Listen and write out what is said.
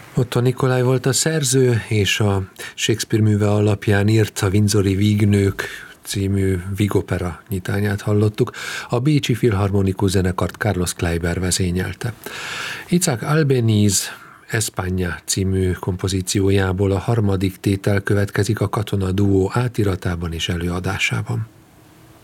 Otto Nikolaj volt a szerző, és a Shakespeare műve alapján írt a Windsori Vígnők című vígopera nyitányát hallottuk. A Bécsi Filharmonikus Zenekart Carlos Kleiber vezényelte. Isaac Albéniz España című kompozíciójából a harmadik tétel következik a Katona duó átiratában és előadásában.